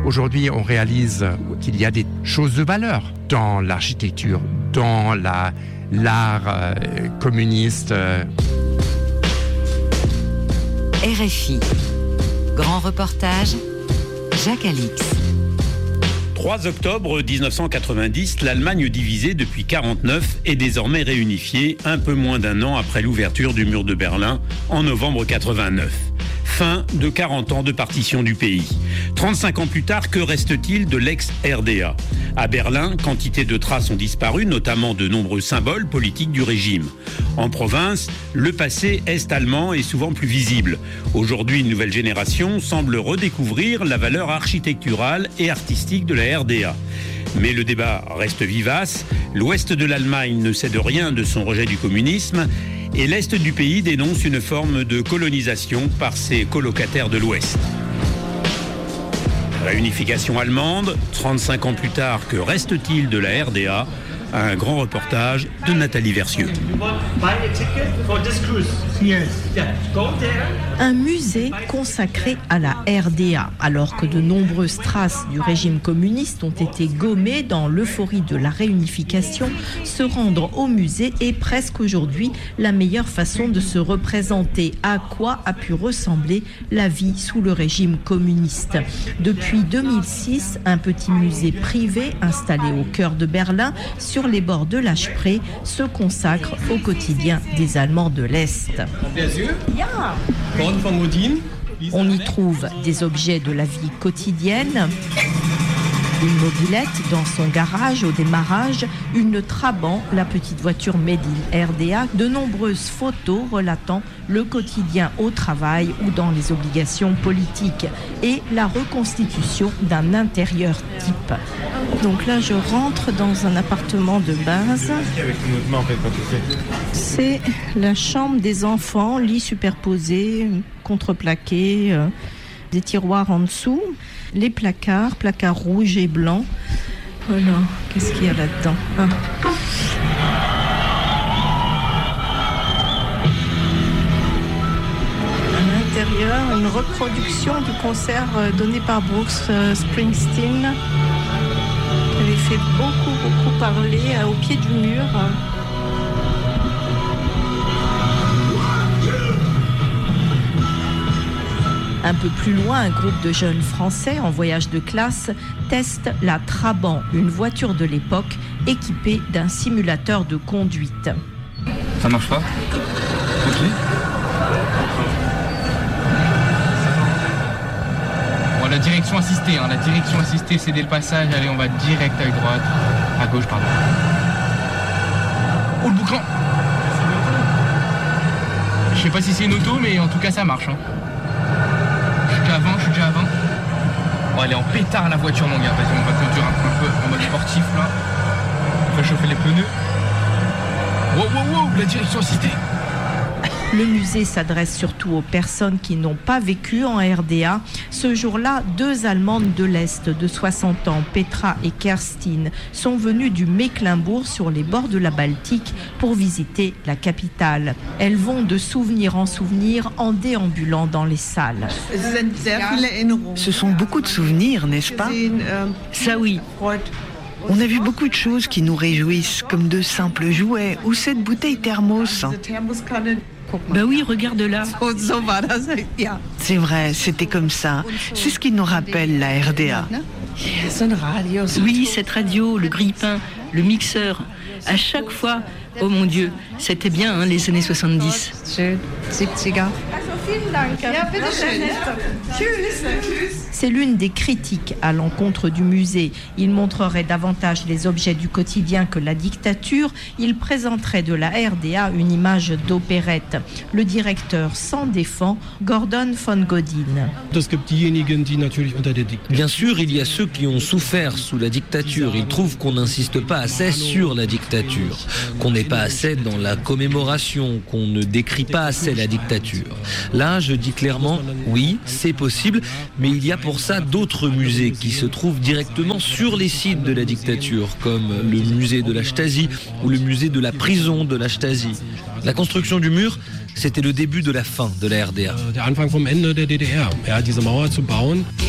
Aujourd'hui, on réalise qu'il y a des choses de valeur dans l'architecture, dans l'art communiste. RFI. Grand reportage, Jacques Alix. 3 octobre 1990, l'Allemagne divisée depuis 1949 est désormais réunifiée un peu moins d'un an après l'ouverture du mur de Berlin en novembre 1989. Fin de 40 ans de partition du pays. 35 ans plus tard, que reste-t-il de l'ex-RDA ? À Berlin, quantité de traces ont disparu, notamment de nombreux symboles politiques du régime. En province, le passé est-allemand est souvent plus visible. Aujourd'hui, une nouvelle génération semble redécouvrir la valeur architecturale et artistique de la RDA. Mais le débat reste vivace. L'ouest de l'Allemagne ne cède rien de son rejet du communisme et l'est du pays dénonce une forme de colonisation par ses colocataires de l'ouest. Réunification allemande, 35 ans plus tard, que reste-t-il de la RDA ? Un grand reportage de Nathalie Versieux. Un musée consacré à la RDA, alors que de nombreuses traces du régime communiste ont été gommées dans l'euphorie de la réunification, se rendre au musée est presque aujourd'hui la meilleure façon de se représenter à quoi a pu ressembler la vie sous le régime communiste. Depuis 2006, un petit musée privé installé au cœur de Berlin, sur les bords de la Spree, se consacre au quotidien des Allemands de l'Est. On y trouve des objets de la vie quotidienne, une mobilette dans son garage au démarrage, une Trabant, la petite voiture made in RDA, de nombreuses photos relatant le quotidien au travail ou dans les obligations politiques et la reconstitution d'un intérieur type. Donc là, je rentre dans un appartement de base. C'est la chambre des enfants, lit superposé, contreplaqué, des tiroirs en dessous, les placards rouges et blancs. Voilà, qu'est-ce qu'il y a là-dedans ? À l'intérieur, une reproduction du concert donné par Bruce Springsteen, qui avait fait beaucoup parler au pied du mur. Un peu plus loin, un groupe de jeunes Français en voyage de classe teste la Trabant, une voiture de l'époque équipée d'un simulateur de conduite. Ça marche pas ? Ok. Bon, la direction assistée, La direction assistée, c'est dès le passage. Allez, on va direct à droite. À gauche, pardon. Oh, le boucan ! Je sais pas si c'est une auto, mais en tout cas, ça marche. Je suis déjà à 20. Bon, elle est en pétard la voiture, mon gars. Vas-y, on va conduire un peu en mode sportif là. On va chauffer les pneus. Wow, la direction assistée. Le musée s'adresse surtout aux personnes qui n'ont pas vécu en RDA. Ce jour-là, 2 Allemandes de l'Est de 60 ans, Petra et Kerstin, sont venues du Mecklembourg sur les bords de la Baltique pour visiter la capitale. Elles vont de souvenir en souvenir en déambulant dans les salles. Ce sont beaucoup de souvenirs, n'est-ce pas ? Ça oui. On a vu beaucoup de choses qui nous réjouissent, comme de simples jouets ou cette bouteille thermos. Bah oui, regarde là. C'est vrai, c'était comme ça. C'est ce qui nous rappelle la RDA. Oui, cette radio, le grille-pain, le mixeur. À chaque fois, oh mon Dieu, c'était bien les années 70. C'est l'une des critiques à l'encontre du musée. Il montrerait davantage les objets du quotidien que la dictature. Il présenterait de la RDA une image d'opérette. Le directeur s'en défend, Gordon von Godin. Bien sûr, il y a ceux qui ont souffert sous la dictature. Ils trouvent qu'on n'insiste pas assez sur la dictature, qu'on n'est pas assez dans la commémoration, qu'on ne décrit pas assez la dictature. Là, je dis clairement, oui, c'est possible, mais il y a pour ça d'autres musées qui se trouvent directement sur les sites de la dictature, comme le musée de la Stasi ou le musée de la prison de la Stasi. La construction du mur, c'était le début de la fin de la RDA. Der Anfang vom Ende der DDR. Ja, diese Mauer zu bauen.